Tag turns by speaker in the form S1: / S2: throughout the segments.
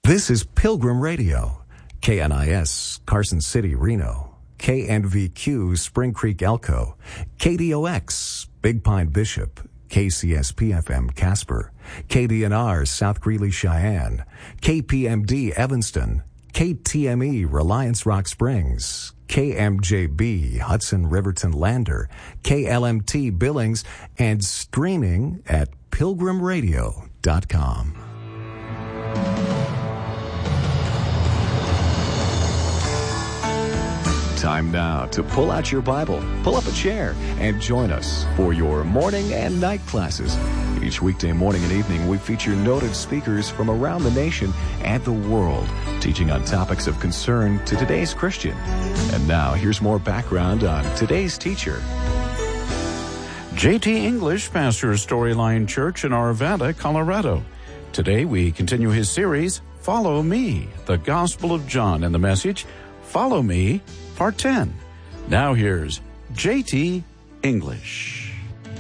S1: This is Pilgrim Radio, KNIS, Carson City, Reno, KNVQ, Spring Creek, Elko, KDOX, Big Pine, Bishop, KCSP-FM, Casper, KDNR, South Greeley, Cheyenne, KPMD, Evanston, KTME, Reliance Rock Springs, KMJB, Hudson Riverton Lander, KLMT Billings, and streaming at pilgrimradio.com. Time now to pull out your Bible, pull up a chair, and join us for your morning and night classes. Each weekday morning and evening, we feature noted speakers from around the nation and the world, teaching on topics of concern to today's Christian. And now, here's more background on today's teacher.
S2: J.T. English pastors Storyline Church in Arvada, Colorado. Today, we continue his series, Follow Me, the Gospel of John, and the message, Follow Me, Part 10. Now here's J.T. English.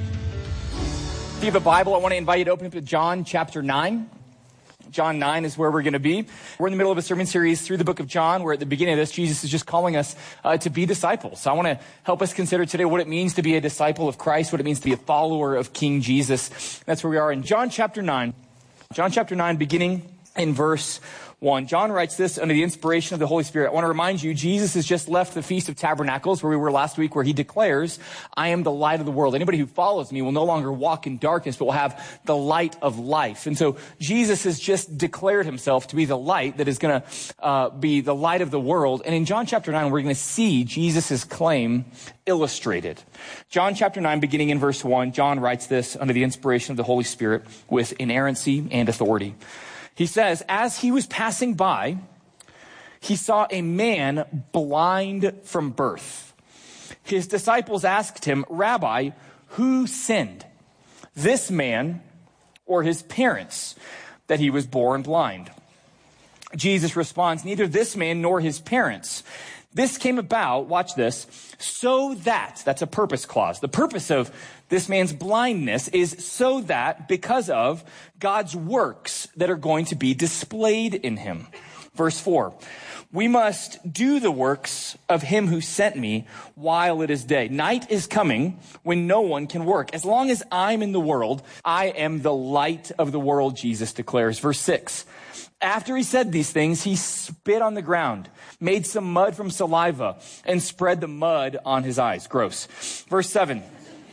S3: If you have a Bible, I want to invite you to open up to John chapter 9. John 9 is where we're going to be. We're in the middle of a sermon series through the book of John, where at the beginning of this, Jesus is just calling us to be disciples. So I want to help us consider today what it means to be a disciple of Christ, what it means to be a follower of King Jesus. That's where we are in John chapter 9. John chapter 9, beginning in verse 1. John writes this under the inspiration of the Holy Spirit. I want to remind you, Jesus has just left the Feast of Tabernacles, where we were last week, where he declares, I am the light of the world. Anybody who follows me will no longer walk in darkness, but will have the light of life. And so Jesus has just declared himself to be the light that is going to be the light of the world. And in John chapter 9, we're going to see Jesus' claim illustrated. John chapter 9, beginning in verse 1, John writes this under the inspiration of the Holy Spirit with inerrancy and authority. He says, as he was passing by, he saw a man blind from birth. His disciples asked him, Rabbi, who sinned, this man or his parents, that he was born blind? Jesus responds, neither this man nor his parents. This came about, watch this, so that, that's a purpose clause. The purpose of this man's blindness is so that, because of God's works that are going to be displayed in him. Verse 4, we must do the works of him who sent me while it is day. Night is coming when no one can work. As long as I'm in the world, I am the light of the world, Jesus declares. Verse 6, after he said these things, he spit on the ground, made some mud from saliva, and spread the mud on his eyes. Gross. Verse 7,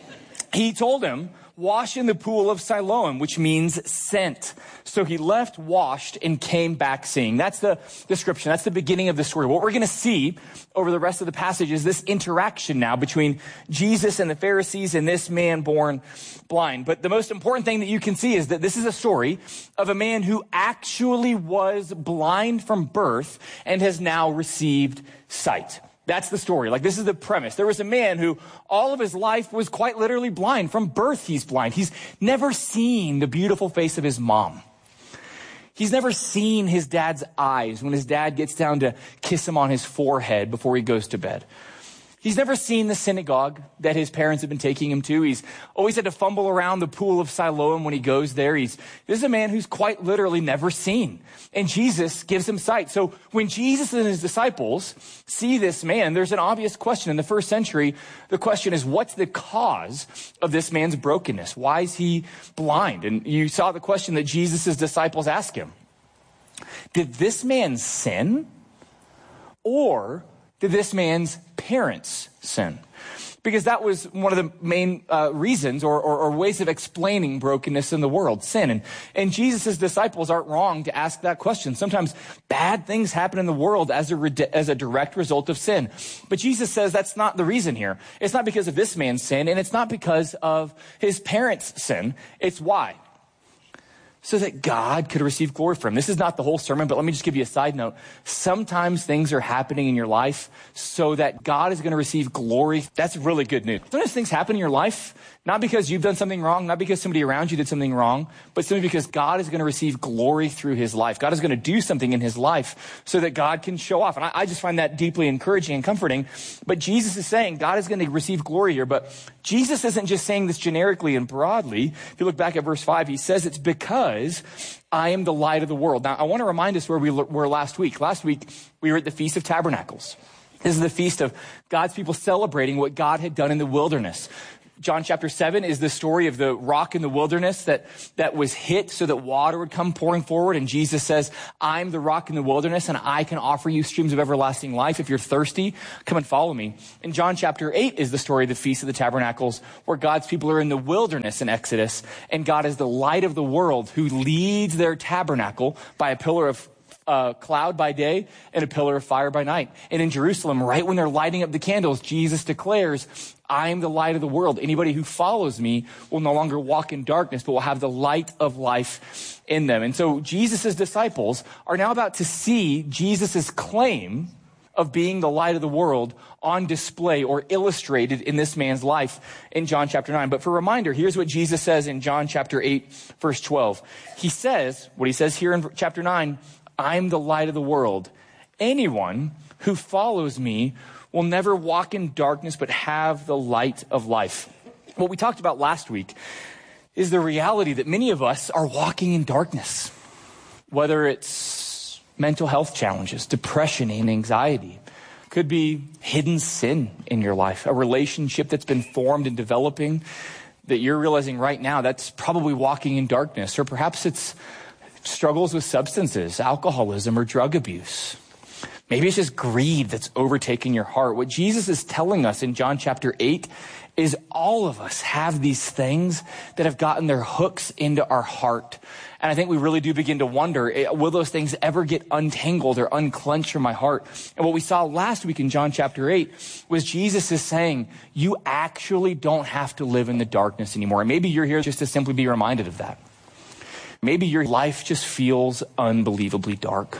S3: he told him, wash in the pool of Siloam, which means sent. So he left, washed, and came back seeing. That's the description. That's the beginning of the story. What we're going to see over the rest of the passage is this interaction now between Jesus and the Pharisees and this man born blind. But the most important thing that you can see is that this is a story of a man who actually was blind from birth and has now received sight. That's the story. Like, this is the premise. There was a man who all of his life was quite literally blind. From birth, he's blind. He's never seen the beautiful face of his mom. He's never seen his dad's eyes when his dad gets down to kiss him on his forehead before he goes to bed. He's never seen the synagogue that his parents have been taking him to. He's always had to fumble around the pool of Siloam when he goes there. This is a man who's quite literally never seen. And Jesus gives him sight. So when Jesus and his disciples see this man, there's an obvious question. In the first century, the question is, what's the cause of this man's brokenness? Why is he blind? And you saw the question that Jesus' disciples ask him. Did this man sin? Or did this man's parents sin? Because that was one of the main reasons or ways of explaining brokenness in the world, sin. And Jesus' disciples aren't wrong to ask that question. Sometimes bad things happen in the world as a direct result of sin. But Jesus says that's not the reason here. It's not because of this man's sin, and it's not because of his parents' sin. It's why? So that God could receive glory from him. This is not the whole sermon, but let me just give you a side note. Sometimes things are happening in your life so that God is going to receive glory. That's really good news. Sometimes things happen in your life, not because you've done something wrong, not because somebody around you did something wrong, but simply because God is going to receive glory through his life. God is going to do something in his life so that God can show off. And I just find that deeply encouraging and comforting. But Jesus is saying God is going to receive glory here. But Jesus isn't just saying this generically and broadly. If you look back at verse 5, he says it's because because I am the light of the world. Now, I want to remind us where we were last week. Last week, we were at the Feast of Tabernacles. This is the feast of God's people celebrating what God had done in the wilderness. John chapter 7 is the story of the rock in the wilderness that was hit so that water would come pouring forward. And Jesus says, I'm the rock in the wilderness and I can offer you streams of everlasting life. If you're thirsty, come and follow me. And John chapter 8 is the story of the Feast of the Tabernacles, where God's people are in the wilderness in Exodus. And God is the light of the world who leads their tabernacle by a pillar of cloud by day and a pillar of fire by night. And in Jerusalem, right when they're lighting up the candles, Jesus declares, I am the light of the world. Anybody who follows me will no longer walk in darkness, but will have the light of life in them. And so Jesus' disciples are now about to see Jesus' claim of being the light of the world on display or illustrated in this man's life in John chapter 9. But for a reminder, here's what Jesus says in John chapter 8, verse 12. He says, what he says here in chapter 9, I'm the light of the world. Anyone who follows me will never walk in darkness, but have the light of life. What we talked about last week is the reality that many of us are walking in darkness, whether it's mental health challenges, depression and anxiety. Could be hidden sin in your life, a relationship that's been formed and developing that you're realizing right now that's probably walking in darkness, or perhaps it's struggles with substances, alcoholism, or drug abuse. Maybe it's just greed that's overtaking your heart. What Jesus is telling us in John chapter 8 is all of us have these things that have gotten their hooks into our heart. And I think we really do begin to wonder, will those things ever get untangled or unclenched from my heart? And what we saw last week in John chapter 8 was Jesus is saying, you actually don't have to live in the darkness anymore. And maybe you're here just to simply be reminded of that. Maybe your life just feels unbelievably dark.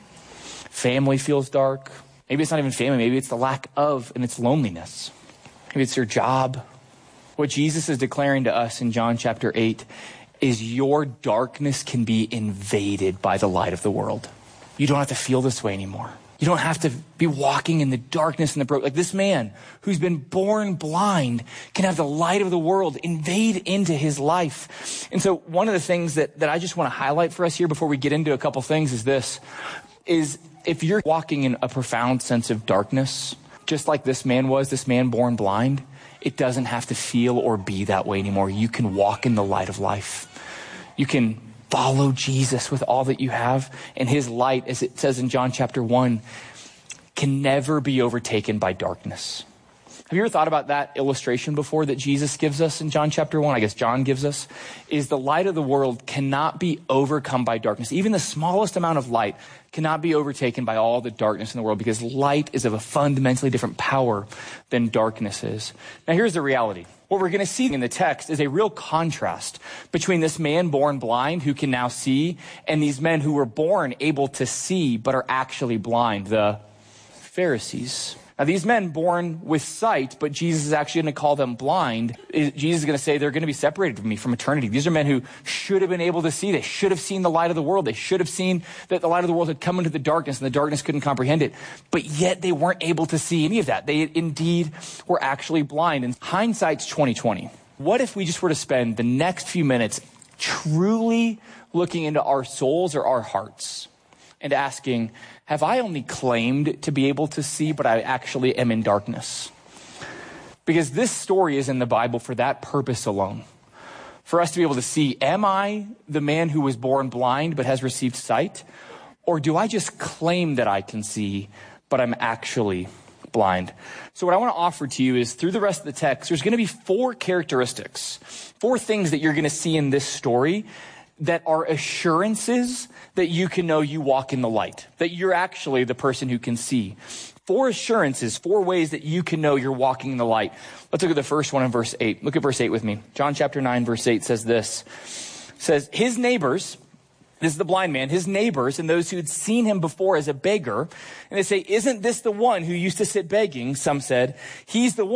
S3: Family feels dark. Maybe it's not even family. Maybe it's the lack of, and it's loneliness. Maybe it's your job. What Jesus is declaring to us in John chapter 8 is your darkness can be invaded by the light of the world. You don't have to feel this way anymore. You don't have to be walking in the darkness and the broken. Like this man who's been born blind can have the light of the world invade into his life. And so one of the things that I just want to highlight for us here before we get into a couple things is this, is if you're walking in a profound sense of darkness, just like this man was, this man born blind, it doesn't have to feel or be that way anymore. You can walk in the light of life. You can follow Jesus with all that you have, and his light, as it says in John chapter 1, can never be overtaken by darkness. Have you ever thought about that illustration before that Jesus gives us in John chapter 1? I guess John gives us, is the light of the world cannot be overcome by darkness. Even the smallest amount of light cannot be overtaken by all the darkness in the world, because light is of a fundamentally different power than darkness is. Now here's the reality. What we're going to see in the text is a real contrast between this man born blind who can now see and these men who were born able to see but are actually blind, the Pharisees. Now, these men born with sight, but Jesus is actually going to call them blind. Jesus is going to say they're going to be separated from me from eternity. These are men who should have been able to see. They should have seen the light of the world. They should have seen that the light of the world had come into the darkness and the darkness couldn't comprehend it. But yet they weren't able to see any of that. They indeed were actually blind. And hindsight's 20/20. What if we just were to spend the next few minutes truly looking into our souls or our hearts and asking, have I only claimed to be able to see, but I actually am in darkness? Because this story is in the Bible for that purpose alone. For us to be able to see, am I the man who was born blind but has received sight? Or do I just claim that I can see, but I'm actually blind? So what I want to offer to you is, through the rest of the text, there's going to be 4 characteristics, 4 things that you're going to see in this story that are assurances that you can know you walk in the light, that you're actually the person who can see. 4 assurances, 4 ways that you can know you're walking in the light. Let's look at the first one in verse 8. Look at verse 8 with me. John chapter 9, verse 8 says this. It says, his neighbors, this is the blind man, his neighbors and those who had seen him before as a beggar, and they say, isn't this the one who used to sit begging? Some said, he's the one.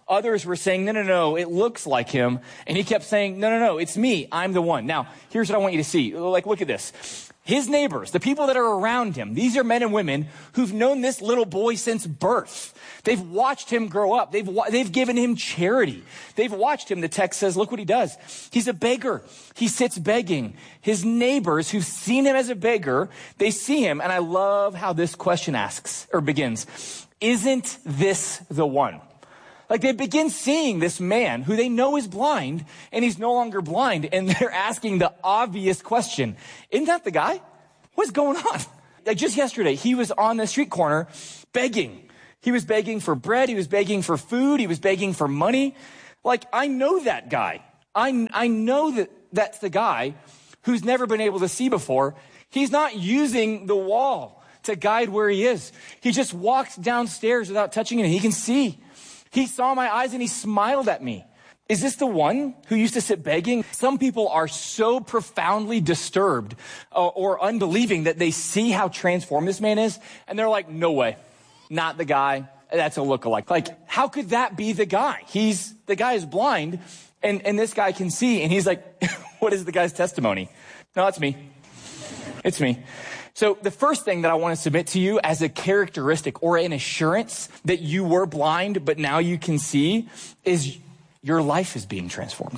S3: Others were saying, no, it looks like him. And he kept saying, no, it's me. I'm the one. Now, here's what I want you to see. Like, look at this. His neighbors, the people that are around him, these are men and women who've known this little boy since birth. They've watched him grow up. They've given him charity. They've watched him. The text says, look what he does. He's a beggar. He sits begging. His neighbors who've seen him as a beggar, they see him. And I love how this question begins. Isn't this the one? Like, they begin seeing this man who they know is blind, and he's no longer blind, and they're asking the obvious question. Isn't that the guy? What's going on? Like, just yesterday, he was on the street corner begging. He was begging for bread. He was begging for food. He was begging for money. Like, I know that guy. I know that that's the guy who's never been able to see before. He's not using the wall to guide where he is. He just walks downstairs without touching it, and he can see. He saw my eyes and he smiled at me. Is this the one who used to sit begging? Some people are so profoundly disturbed or unbelieving that they see how transformed this man is. And they're like, no way, not the guy. That's a lookalike. Like, how could that be the guy? The guy is blind and this guy can see. And he's like, what is the guy's testimony? No, it's me. It's me. So the first thing that I want to submit to you as a characteristic or an assurance that you were blind, but now you can see, is your life is being transformed.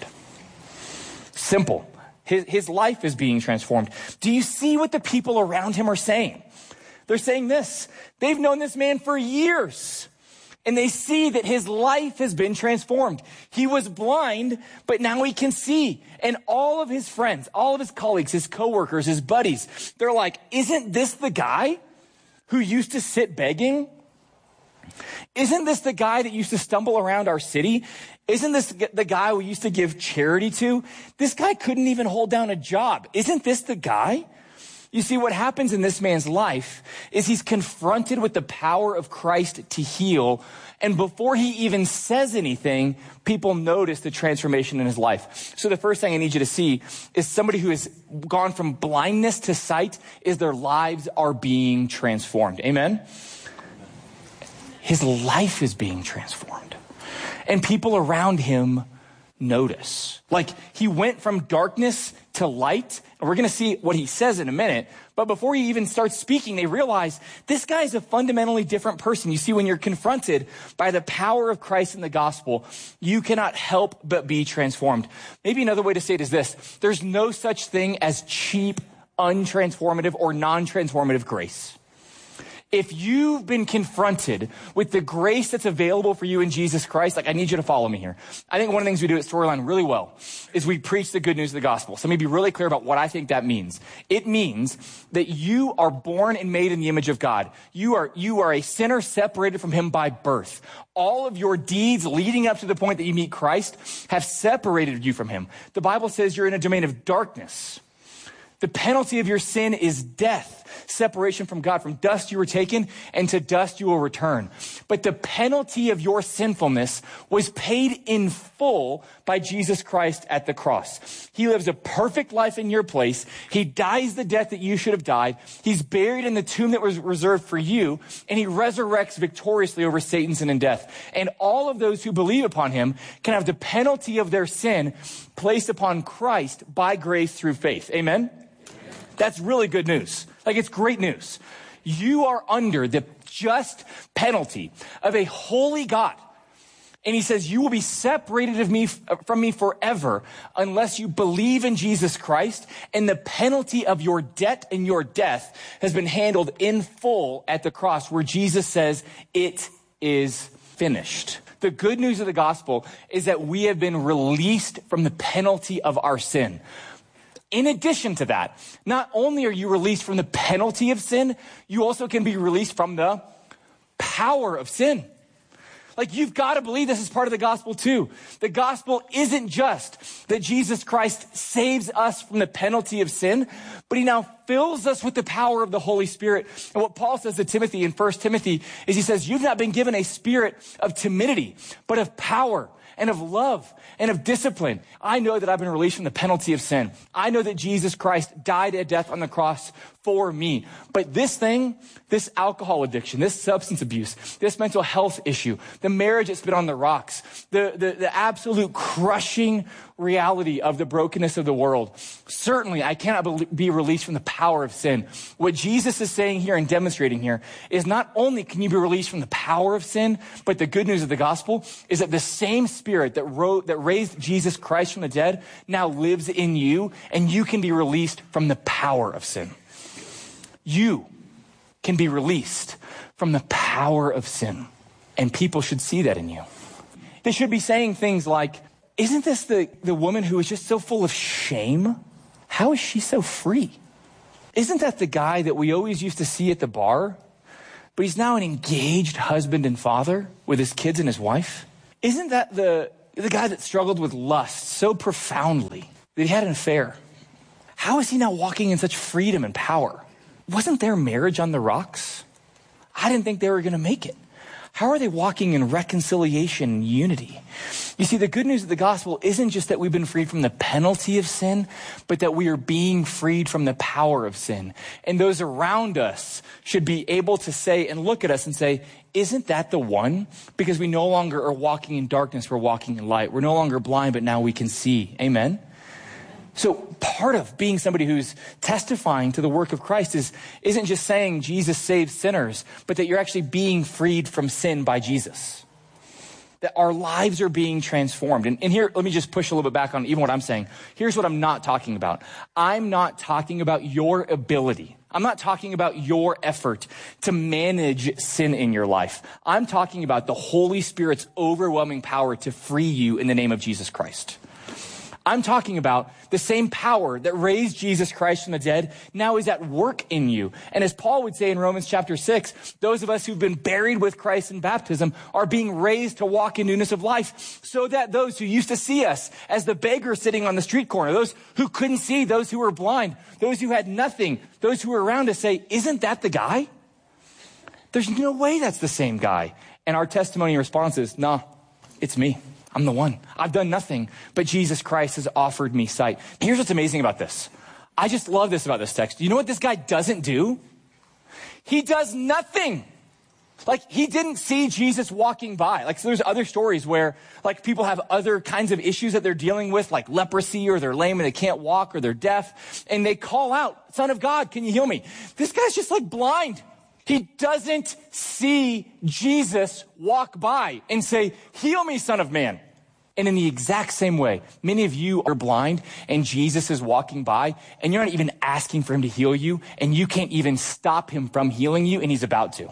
S3: Simple. His life is being transformed. Do you see what the people around him are saying? They're saying this. They've known this man for years, and they see that his life has been transformed. He was blind, but now he can see. And all of his friends, all of his colleagues, his coworkers, his buddies, they're like, isn't this the guy who used to sit begging? Isn't this the guy that used to stumble around our city? Isn't this the guy we used to give charity to? This guy couldn't even hold down a job. Isn't this the guy? You see, what happens in this man's life is he's confronted with the power of Christ to heal. And before he even says anything, people notice the transformation in his life. So the first thing I need you to see is somebody who has gone from blindness to sight is their lives are being transformed. Amen? His life is being transformed. And people around him notice. Like, he went from darkness to light. And we're going to see what he says in a minute. But before he even starts speaking, they realize this guy is a fundamentally different person. You see, when you're confronted by the power of Christ in the gospel, you cannot help but be transformed. Maybe another way to say it is this. There's no such thing as cheap, untransformative, or non-transformative grace. If you've been confronted with the grace that's available for you in Jesus Christ, like, I need you to follow me here. I think one of the things we do at Storyline really well is we preach the good news of the gospel. So let me be really clear about what I think that means. It means that you are born and made in the image of God. You are a sinner separated from him by birth. All of your deeds leading up to the point that you meet Christ have separated you from him. The Bible says you're in a domain of darkness. The penalty of your sin is death, separation from God. From dust you were taken, and to dust you will return. But the penalty of your sinfulness was paid in full by Jesus Christ at the cross. He lives a perfect life in your place. He dies the death that you should have died. He's buried in the tomb that was reserved for you, and he resurrects victoriously over Satan's sin and death. And all of those who believe upon him can have the penalty of their sin placed upon Christ by grace through faith. Amen? That's really good news. Like, it's great news. You are under the just penalty of a holy God. And he says, you will be separated from me forever unless you believe in Jesus Christ. And the penalty of your debt and your death has been handled in full at the cross, where Jesus says, it is finished. The good news of the gospel is that we have been released from the penalty of our sin. In addition to that, not only are you released from the penalty of sin, you also can be released from the power of sin. Like, you've got to believe this is part of the gospel too. The gospel isn't just that Jesus Christ saves us from the penalty of sin, but he now fills us with the power of the Holy Spirit. And what Paul says to Timothy in 1 Timothy is he says, you've not been given a spirit of timidity, but of power and of love and of discipline. I know that I've been released from the penalty of sin. I know that Jesus Christ died at death on the cross for me. But this thing, this alcohol addiction, this substance abuse, this mental health issue, the marriage that's been on the rocks, the absolute crushing reality of the brokenness of the world. Certainly, I cannot be released from the power of sin. What Jesus is saying here and demonstrating here is not only can you be released from the power of sin, but the good news of the gospel is that the same Spirit that raised Jesus Christ from the dead now lives in you, and you can be released from the power of sin. You can be released from the power of sin, and people should see that in you. They should be saying things like, isn't this the woman who is just so full of shame? How is she so free? Isn't that the guy that we always used to see at the bar, but he's now an engaged husband and father with his kids and his wife? Isn't that the guy that struggled with lust so profoundly that he had an affair? How is he now walking in such freedom and power? Wasn't their marriage on the rocks? I didn't think they were going to make it. How are they walking in reconciliation and unity? You see, the good news of the gospel isn't just that we've been freed from the penalty of sin, but that we are being freed from the power of sin. And those around us should be able to say and look at us and say, isn't that the one? Because we no longer are walking in darkness, we're walking in light. We're no longer blind, but now we can see. Amen? So part of being somebody who's testifying to the work of Christ isn't just saying Jesus saves sinners, but that you're actually being freed from sin by Jesus. That our lives are being transformed. And here, let me just push a little bit back on even what I'm saying. Here's what I'm not talking about. I'm not talking about your ability. I'm not talking about your effort to manage sin in your life. I'm talking about the Holy Spirit's overwhelming power to free you in the name of Jesus Christ. I'm talking about the same power that raised Jesus Christ from the dead now is at work in you. And as Paul would say in Romans chapter 6, those of us who've been buried with Christ in baptism are being raised to walk in newness of life, so that those who used to see us as the beggar sitting on the street corner, those who couldn't see, those who were blind, those who had nothing, those who were around us say, isn't that the guy? There's no way that's the same guy. And our testimony response is, nah, it's me. I'm the one. I've done nothing, but Jesus Christ has offered me sight. Here's what's amazing about this. I just love this about this text. You know what this guy doesn't do? He does nothing. Like, he didn't see Jesus walking by. Like, so there's other stories where, like, people have other kinds of issues that they're dealing with, like leprosy, or they're lame and they can't walk, or they're deaf, and they call out, Son of God, can you heal me? This guy's just like blind. He doesn't see Jesus walk by and say, heal me, Son of Man. And in the exact same way, many of you are blind and Jesus is walking by and you're not even asking for him to heal you, and you can't even stop him from healing you, and he's about to.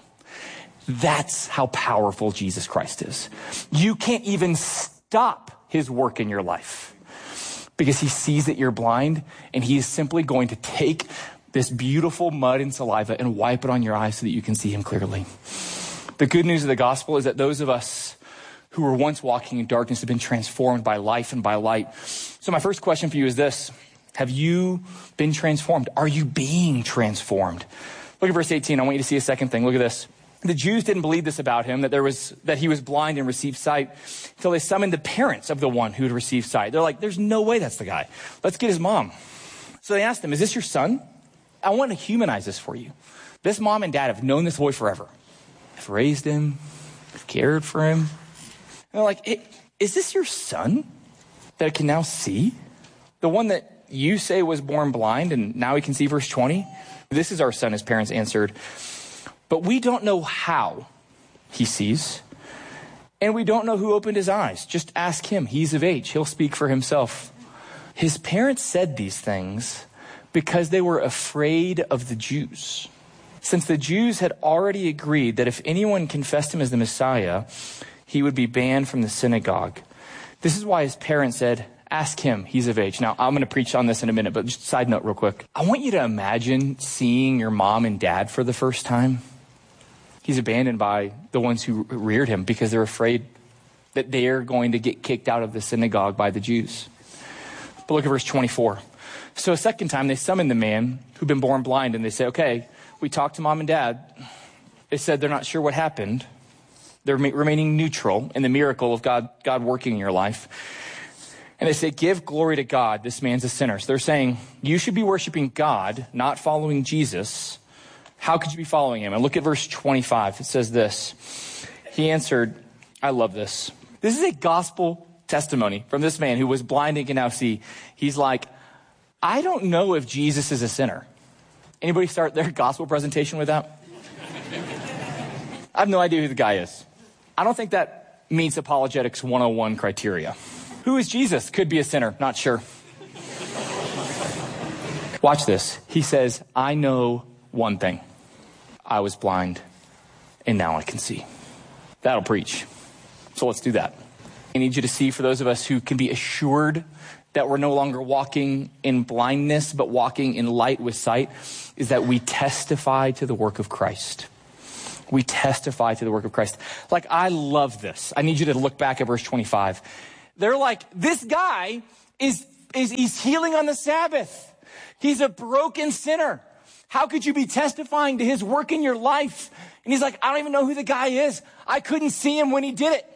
S3: That's how powerful Jesus Christ is. You can't even stop his work in your life because he sees that you're blind, and he is simply going to take this beautiful mud and saliva and wipe it on your eyes so that you can see him clearly. The good news of the gospel is that those of us who were once walking in darkness have been transformed by life and by light. So my first question for you is this: have you been transformed? Are you being transformed? Look at verse 18. I want you to see a second thing. Look at this. The Jews didn't believe this about him, that he was blind and received sight, until they summoned the parents of the one who had received sight. They're like, there's no way that's the guy. Let's get his mom. So they asked him, is this your son? I want to humanize this for you. This mom and dad have known this boy forever. Have raised him, have cared for him. And they're like, hey, is this your son that can now see? The one that you say was born blind and now he can see, verse 20? This is our son, his parents answered. But we don't know how he sees, and we don't know who opened his eyes. Just ask him. He's of age. He'll speak for himself. His parents said these things because they were afraid of the Jews. Since the Jews had already agreed that if anyone confessed him as the Messiah, he would be banned from the synagogue. This is why his parents said, ask him, he's of age. Now, I'm going to preach on this in a minute, but just a side note real quick. I want you to imagine seeing your mom and dad for the first time. He's abandoned by the ones who reared him because they're afraid that they're going to get kicked out of the synagogue by the Jews. But look at verse 24. So a second time they summoned the man who'd been born blind, and they say, okay, we talked to mom and dad. They said they're not sure what happened. They're remaining neutral in the miracle of God working in your life. And they say, give glory to God, this man's a sinner. So they're saying, you should be worshiping God, not following Jesus. How could you be following him? And look at verse 25. It says this. He answered, I love this. This is a gospel testimony from this man who was blind and can now see. He's like, I don't know if Jesus is a sinner. Anybody start their gospel presentation with that? I have no idea who the guy is. I don't think that meets apologetics 101 criteria. Who is Jesus? Could be a sinner, not sure. Watch this. He says, I know one thing. I was blind, and now I can see. That'll preach. So let's do that. I need you to see, for those of us who can be assured that we're no longer walking in blindness, but walking in light with sight, is that we testify to the work of Christ. We testify to the work of Christ. Like, I love this. I need you to look back at verse 25. They're like, this guy he's healing on the Sabbath. He's a broken sinner. How could you be testifying to his work in your life? And he's like, I don't even know who the guy is. I couldn't see him when he did it.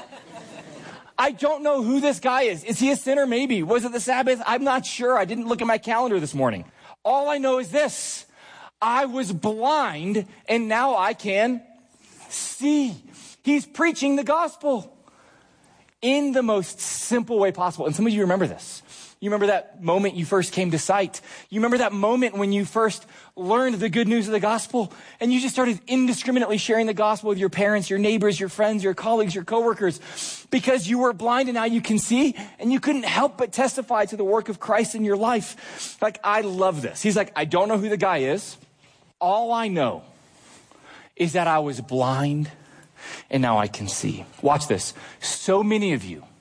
S3: I don't know who this guy is. Is he a sinner? Maybe. Was it the Sabbath? I'm not sure. I didn't look at my calendar this morning. All I know is this. I was blind and now I can see. He's preaching the gospel in the most simple way possible. And some of you remember this. You remember that moment you first came to sight. You remember that moment when you first learned the good news of the gospel and you just started indiscriminately sharing the gospel with your parents, your neighbors, your friends, your colleagues, your coworkers, because you were blind and now you can see, and you couldn't help but testify to the work of Christ in your life. Like, I love this. He's like, I don't know who the guy is. All I know is that I was blind and now I can see. Watch this. So many of you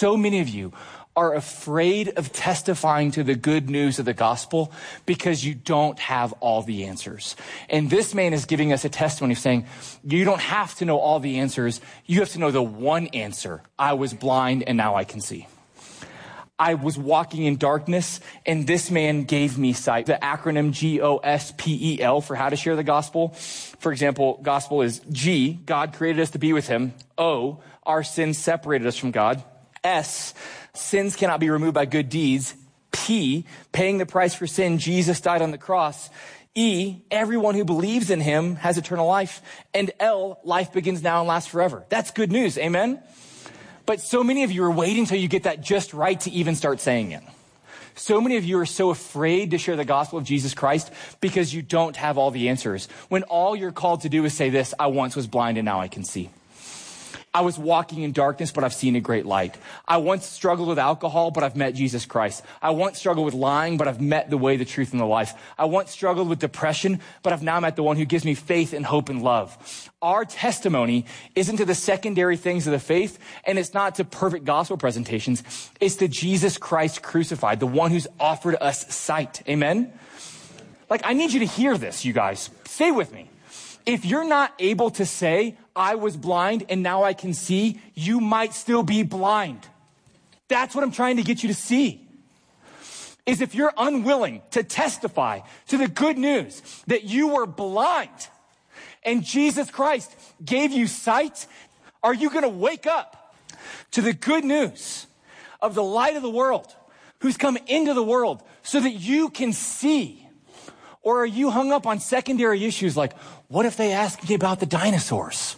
S3: are afraid of testifying to the good news of the gospel because you don't have all the answers. And this man is giving us a testimony saying, you don't have to know all the answers. You have to know the one answer. I was blind and now I can see. I was walking in darkness and this man gave me sight. The acronym GOSPEL for how to share the gospel. For example, gospel is G, God created us to be with him. O, our sins separated us from God. S, sins cannot be removed by good deeds. P, paying the price for sin, Jesus died on the cross. E, everyone who believes in him has eternal life. And L, life begins now and lasts forever. That's good news, amen? But so many of you are waiting until you get that just right to even start saying it. So many of you are so afraid to share the gospel of Jesus Christ because you don't have all the answers. When all you're called to do is say this, I once was blind and now I can see. I was walking in darkness, but I've seen a great light. I once struggled with alcohol, but I've met Jesus Christ. I once struggled with lying, but I've met the way, the truth, and the life. I once struggled with depression, but I've now met the one who gives me faith and hope and love. Our testimony isn't to the secondary things of the faith, and it's not to perfect gospel presentations. It's to Jesus Christ crucified, the one who's offered us sight. Amen? Like, I need you to hear this, you guys. Stay with me. If you're not able to say, I was blind and now I can see, you might still be blind. That's what I'm trying to get you to see. Is if you're unwilling to testify to the good news that you were blind and Jesus Christ gave you sight, are you going to wake up to the good news of the light of the world who's come into the world so that you can see? Or are you hung up on secondary issues like, what if they ask me about the dinosaurs?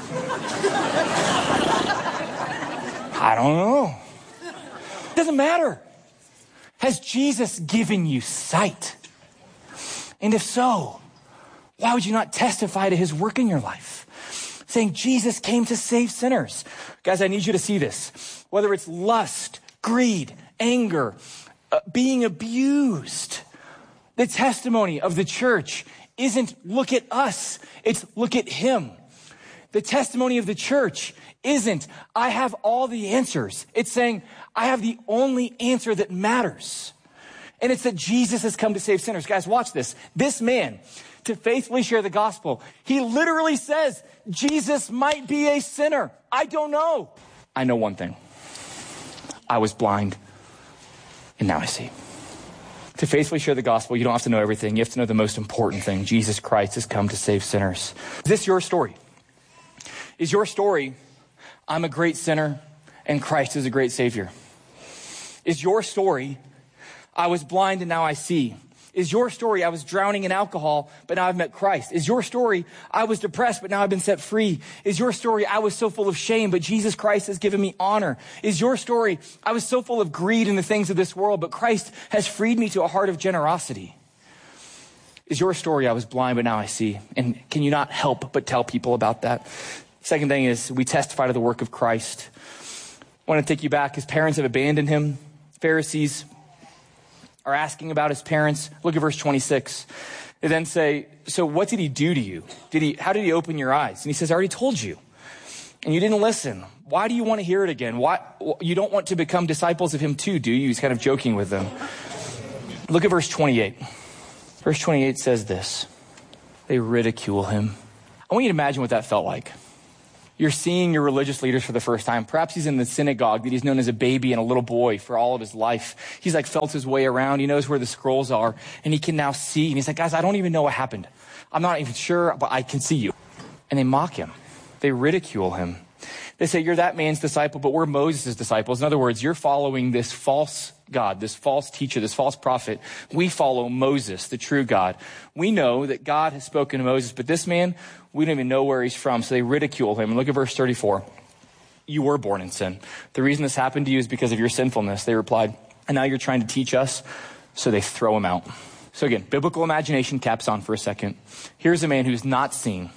S3: I don't know. Doesn't matter. Has Jesus given you sight? And if so, why would you not testify to his work in your life? Saying Jesus came to save sinners. Guys, I need you to see this. Whether it's lust, greed, anger, being abused, the testimony of the church isn't look at us, it's look at him. The testimony of the church isn't I have all the answers. It's saying I have the only answer that matters. And it's that Jesus has come to save sinners. Guys, watch this. This man, to faithfully share the gospel, he literally says, Jesus might be a sinner. I don't know. I know one thing. I was blind and now I see. To faithfully share the gospel, you don't have to know everything. You have to know the most important thing. Jesus Christ has come to save sinners. Is this your story? Is your story, I'm a great sinner and Christ is a great savior? Is your story, I was blind and now I see? Is your story, I was drowning in alcohol, but now I've met Christ? Is your story, I was depressed, but now I've been set free? Is your story, I was so full of shame, but Jesus Christ has given me honor? Is your story, I was so full of greed in the things of this world, but Christ has freed me to a heart of generosity? Is your story, I was blind, but now I see? And can you not help but tell people about that? Second thing is, we testify to the work of Christ. I want to take you back. His parents have abandoned him. Pharisees are asking about his parents. Look at verse 26. They then say, so what did he do to you? How did he open your eyes? And he says, I already told you, and you didn't listen. Why do you want to hear it again? Why you don't want to become disciples of him too, do you? He's kind of joking with them. Look at verse 28. Verse 28 says this. They ridicule him. I want you to imagine what that felt like. You're seeing your religious leaders for the first time. Perhaps he's in the synagogue that he's known as a baby and a little boy for all of his life. He's like felt his way around. He knows where the scrolls are, and he can now see. And he's like, guys, I don't even know what happened. I'm not even sure, but I can see you. And they mock him. They ridicule him. They say, you're that man's disciple, but we're Moses' disciples. In other words, you're following this false God, this false teacher, this false prophet. We follow Moses, the true God. We know that God has spoken to Moses, but this man, we don't even know where he's from. So they ridicule him. And look at verse 34. You were born in sin. The reason this happened to you is because of your sinfulness. They replied, and now you're trying to teach us. So they throw him out. So again, biblical imagination caps on for a second. Here's a man who's not seen.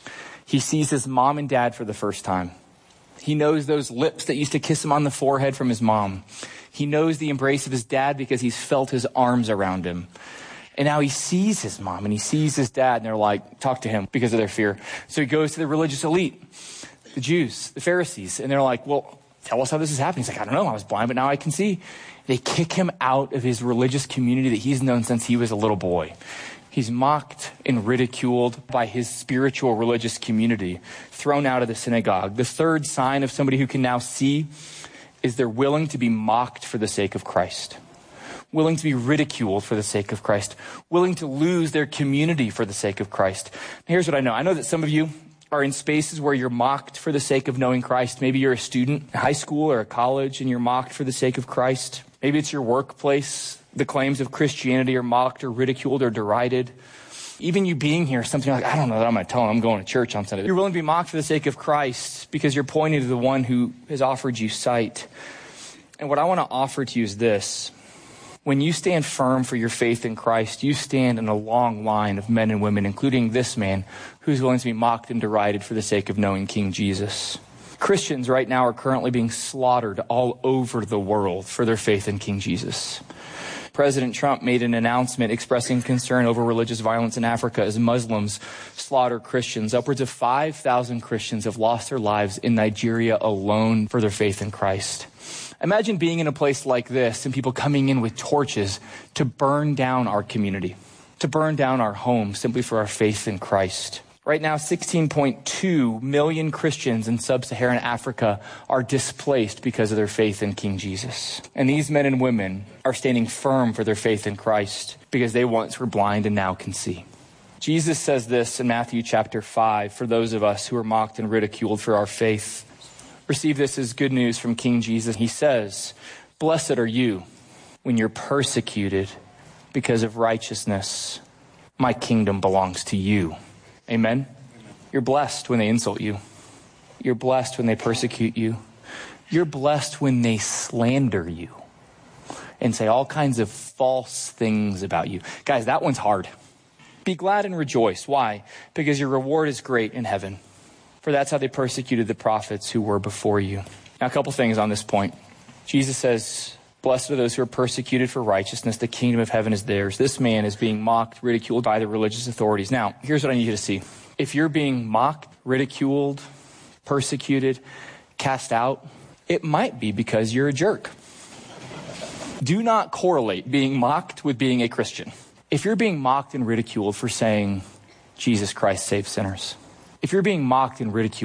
S3: He sees his mom and dad for the first time. He knows those lips that used to kiss him on the forehead from his mom. He knows the embrace of his dad because he's felt his arms around him. And now he sees his mom and he sees his dad, and they're like, talk to him because of their fear. So he goes to the religious elite, the Jews, the Pharisees, and they're like, well, tell us how this is happening. He's like, I don't know. I was blind, but now I can see. They kick him out of his religious community that he's known since he was a little boy. He's mocked and ridiculed by his spiritual religious community, thrown out of the synagogue. The third sign of somebody who can now see is they're willing to be mocked for the sake of Christ, willing to be ridiculed for the sake of Christ, willing to lose their community for the sake of Christ. Here's what I know. I know that some of you are in spaces where you're mocked for the sake of knowing Christ. Maybe you're a student in high school or a college and you're mocked for the sake of Christ. Maybe it's your workplace. The claims of Christianity are mocked or ridiculed or derided. Even you being here, something like, I don't know that I'm going to tell him I'm going to church on Sunday. You're willing to be mocked for the sake of Christ because you're pointing to the one who has offered you sight. And what I want to offer to you is this. When you stand firm for your faith in Christ, you stand in a long line of men and women, including this man, who's willing to be mocked and derided for the sake of knowing King Jesus. Christians right now are currently being slaughtered all over the world for their faith in King Jesus. President Trump made an announcement expressing concern over religious violence in Africa as Muslims slaughter Christians. Upwards of 5,000 Christians have lost their lives in Nigeria alone for their faith in Christ. Imagine being in a place like this and people coming in with torches to burn down our community, to burn down our home simply for our faith in Christ. Right now, 16.2 million Christians in sub-Saharan Africa are displaced because of their faith in King Jesus. And these men and women are standing firm for their faith in Christ because they once were blind and now can see. Jesus says this in Matthew chapter 5 for those of us who are mocked and ridiculed for our faith. Receive this as good news from King Jesus. He says, blessed are you when you're persecuted because of righteousness. My kingdom belongs to you. Amen. You're blessed when they insult you. You're blessed when they persecute you. You're blessed when they slander you and say all kinds of false things about you. Guys, that one's hard. Be glad and rejoice. Why? Because your reward is great in heaven. For that's how they persecuted the prophets who were before you. Now, a couple things on this point. Jesus says, blessed are those who are persecuted for righteousness. The kingdom of heaven is theirs. This man is being mocked, ridiculed by the religious authorities. Now, here's what I need you to see. If you're being mocked, ridiculed, persecuted, cast out, it might be because you're a jerk. Do not correlate being mocked with being a Christian. If you're being mocked and ridiculed for saying, Jesus Christ saves sinners, if you're being mocked and ridiculed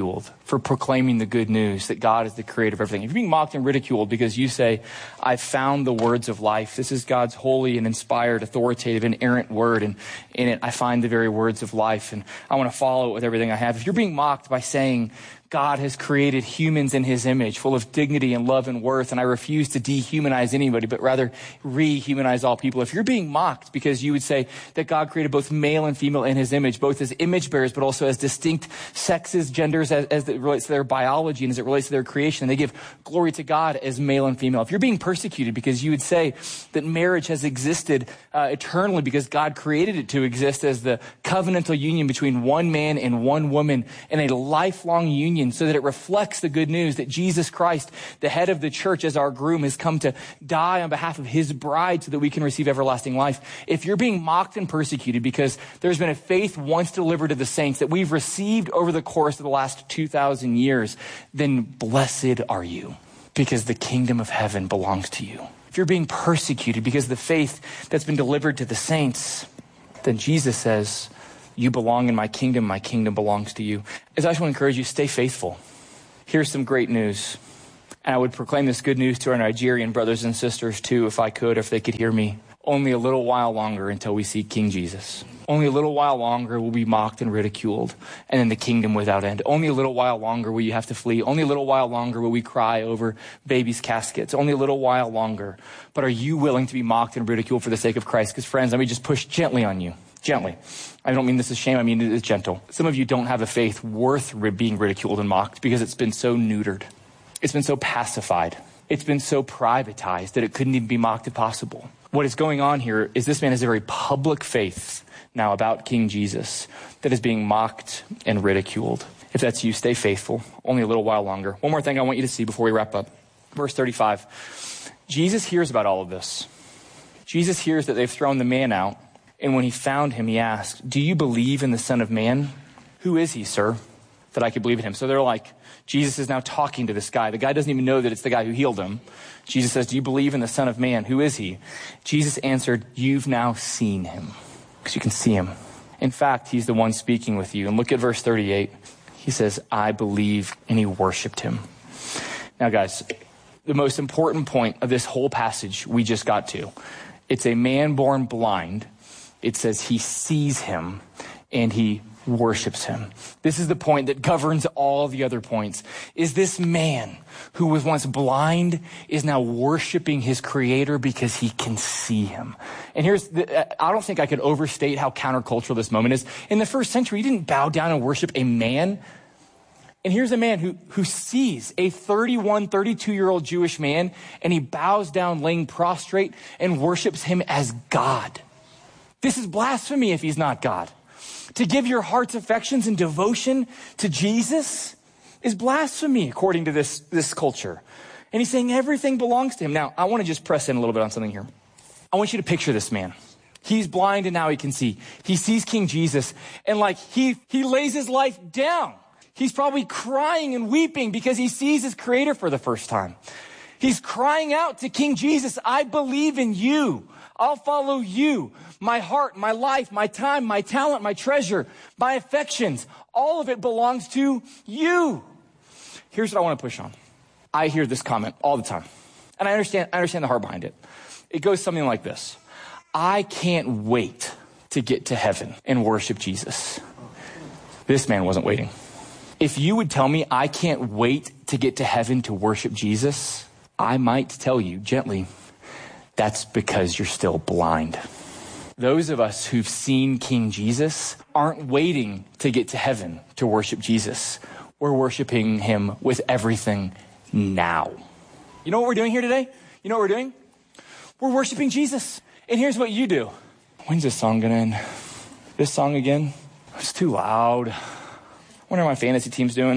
S3: for proclaiming the good news that God is the creator of everything. If you're being mocked and ridiculed because you say, I found the words of life. This is God's holy and inspired, authoritative, inerrant word. And in it, I find the very words of life. And I want to follow it with everything I have. If you're being mocked by saying, God has created humans in his image, full of dignity and love and worth, and I refuse to dehumanize anybody, but rather rehumanize all people. If you're being mocked because you would say that God created both male and female in his image, both as image bearers, but also as distinct sexes, genders, as it relates to their biology and as it relates to their creation, they give glory to God as male and female. If you're being persecuted because you would say that marriage has existed eternally because God created it to exist as the covenantal union between one man and one woman in a lifelong union, so that it reflects the good news that Jesus Christ, the head of the church as our groom, has come to die on behalf of his bride so that we can receive everlasting life. If you're being mocked and persecuted because there's been a faith once delivered to the saints that we've received over the course of the last 2,000 years, then blessed are you, because the kingdom of heaven belongs to you. If you're being persecuted because of the faith that's been delivered to the saints, then Jesus says, you belong in my kingdom belongs to you. As I just want to encourage you, stay faithful. Here's some great news. And I would proclaim this good news to our Nigerian brothers and sisters too, if I could, if they could hear me. Only a little while longer until we see King Jesus. Only a little while longer will be mocked and ridiculed, and then the kingdom without end. Only a little while longer will you have to flee. Only a little while longer will we cry over babies' caskets. Only a little while longer. But are you willing to be mocked and ridiculed for the sake of Christ? Because friends, let me just push gently on you. Gently. I don't mean this as shame, I mean it is gentle. Some of you don't have a faith worth being ridiculed and mocked because it's been so neutered. It's been so pacified. It's been so privatized that it couldn't even be mocked if possible. What is going on here is this man has a very public faith now about King Jesus that is being mocked and ridiculed. If that's you, stay faithful. Only a little while longer. One more thing I want you to see before we wrap up. Verse 35. Jesus hears about all of this. Jesus hears that they've thrown the man out. And when he found him, he asked, do you believe in the Son of Man? Who is he, sir, that I could believe in him? So they're like, Jesus is now talking to this guy. The guy doesn't even know that it's the guy who healed him. Jesus says, do you believe in the Son of Man? Who is he? Jesus answered, you've now seen him, because you can see him. In fact, he's the one speaking with you. And look at verse 38. He says, I believe, and he worshiped him. Now, guys, the most important point of this whole passage we just got to, it's a man born blind. It says he sees him and he worships him. This is the point that governs all the other points. Is this man who was once blind is now worshiping his creator because he can see him. And I don't think I could overstate how countercultural this moment is. In the first century, you didn't bow down and worship a man. And here's a man who sees a 32-year-old Jewish man, and he bows down laying prostrate and worships him as God. This is blasphemy if he's not God. To give your heart's affections and devotion to Jesus is blasphemy according to this culture. And he's saying everything belongs to him. Now, I want to just press in a little bit on something here. I want you to picture this man. He's blind and now he can see. He sees King Jesus and he lays his life down. He's probably crying and weeping because he sees his creator for the first time. He's crying out to King Jesus, I believe in you. I'll follow you. My heart, my life, my time, my talent, my treasure, my affections, all of it belongs to you. Here's what I want to push on. I hear this comment all the time. And I understand the heart behind it. It goes something like this. I can't wait to get to heaven and worship Jesus. This man wasn't waiting. If you would tell me I can't wait to get to heaven to worship Jesus, I might tell you gently, that's because you're still blind. Those of us who've seen King Jesus aren't waiting to get to heaven to worship Jesus. We're worshiping him with everything now. You know what we're doing here today? You know what we're doing? We're worshiping Jesus. And here's what you do. When's this song gonna end? This song again? It's too loud. I wonder how my fantasy team's doing.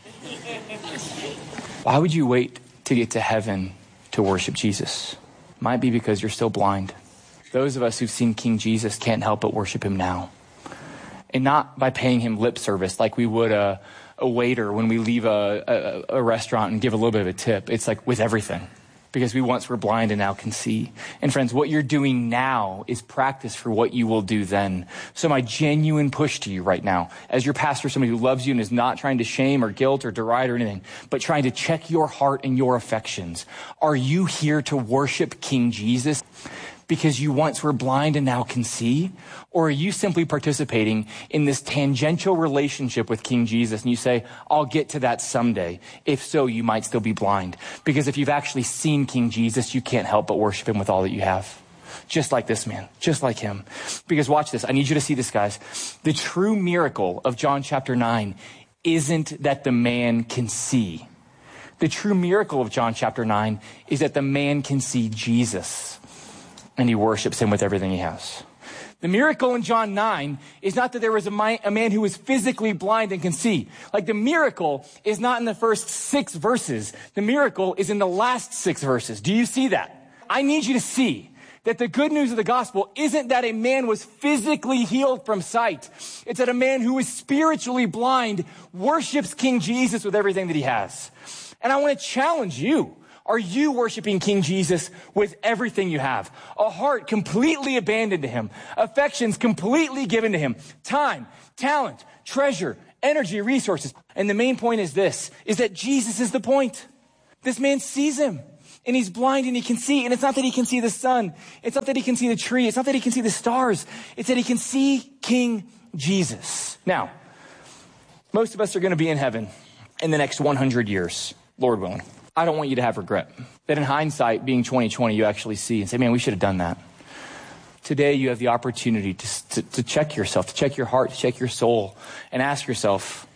S3: Why would you wait to get to heaven to worship Jesus? Might be because you're still blind. Those of us who've seen King Jesus can't help but worship him now. And not by paying him lip service like we would a waiter when we leave a restaurant and give a little bit of a tip. It's like with everything. because we once were blind and now can see. And friends, what you're doing now is practice for what you will do then. So my genuine push to you right now, as your pastor, somebody who loves you and is not trying to shame or guilt or deride or anything, but trying to check your heart and your affections. Are you here to worship King Jesus because you once were blind and now can see? Or are you simply participating in this tangential relationship with King Jesus and you say, I'll get to that someday. If so, you might still be blind. Because if you've actually seen King Jesus, you can't help but worship him with all that you have. Just like this man, just like him. Because watch this, I need you to see this, guys. The true miracle of John chapter 9 isn't that the man can see. The true miracle of John chapter 9 is that the man can see Jesus and he worships him with everything he has. The miracle in John 9 is not that there was a man who was physically blind and can see. Like, the miracle is not in the first 6 verses. The miracle is in the last 6 verses. Do you see that? I need you to see that the good news of the gospel isn't that a man was physically healed from sight. It's that a man who is spiritually blind worships King Jesus with everything that he has. And I want to challenge you. Are you worshiping King Jesus with everything you have? A heart completely abandoned to him. Affections completely given to him. Time, talent, treasure, energy, resources. And the main point is this, is that Jesus is the point. This man sees him. And he's blind and he can see. And it's not that he can see the sun. It's not that he can see the tree. It's not that he can see the stars. It's that he can see King Jesus. Now, most of us are going to be in heaven in the next 100 years, Lord willing. I don't want you to have regret. That in hindsight, being 2020, you actually see and say, man, we should have done that. Today, you have the opportunity to check yourself, to check your heart, to check your soul, and ask yourself,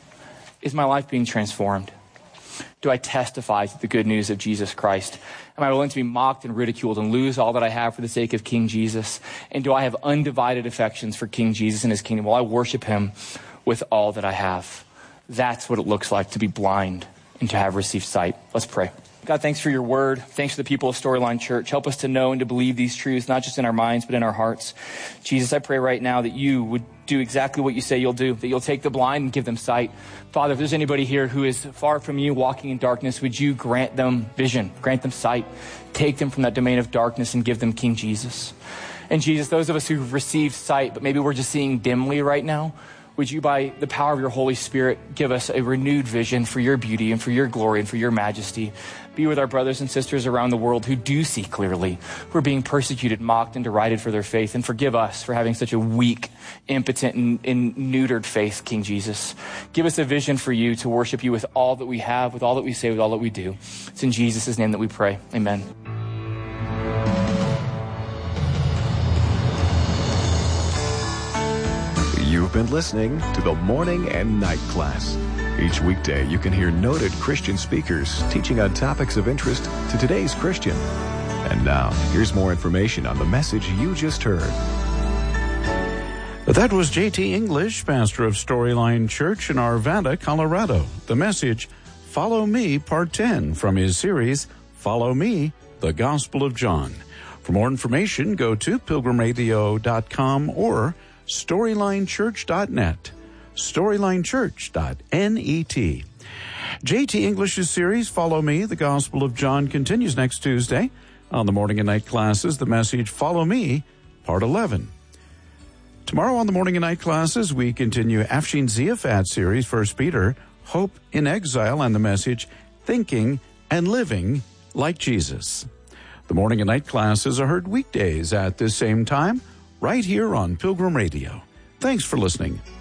S3: is my life being transformed? Do I testify to the good news of Jesus Christ? Am I willing to be mocked and ridiculed and lose all that I have for the sake of King Jesus? And do I have undivided affections for King Jesus and his kingdom? Will I worship him with all that I have? That's what it looks like to be blind and to have received sight. Let's pray. God, thanks for your word. Thanks for the people of Storyline Church. Help us to know and to believe these truths, not just in our minds, but in our hearts. Jesus, I pray right now that you would do exactly what you say you'll do, that you'll take the blind and give them sight. Father, if there's anybody here who is far from you, walking in darkness, would you grant them vision, grant them sight, take them from that domain of darkness and give them King Jesus. And Jesus, those of us who've received sight, but maybe we're just seeing dimly right now, would you, by the power of your Holy Spirit, give us a renewed vision for your beauty and for your glory and for your majesty. Be with our brothers and sisters around the world who do see clearly, who are being persecuted, mocked, and derided for their faith. And forgive us for having such a weak, impotent, and neutered faith, King Jesus. Give us a vision for you to worship you with all that we have, with all that we say, with all that we do. It's in Jesus' name that we pray. Amen.
S1: You've been listening to the Morning and Night Class. Each weekday, you can hear noted Christian speakers teaching on topics of interest to today's Christian. And now, here's more information on the message you just heard.
S2: That was J.T. English, pastor of Storyline Church in Arvada, Colorado. The message, Follow Me, Part 10, from his series, Follow Me, the Gospel of John. For more information, go to pilgrimradio.com or StorylineChurch.net, StorylineChurch.net. J.T. English's series, Follow Me, the Gospel of John, continues next Tuesday. On the morning and night classes, the message, Follow Me, Part 11. Tomorrow on the morning and night classes, we continue Afshin Ziafat series, 1 Peter, Hope in Exile, and the message, Thinking and Living Like Jesus. The morning and night classes are heard weekdays at this same time, right here on Pilgrim Radio. Thanks for listening.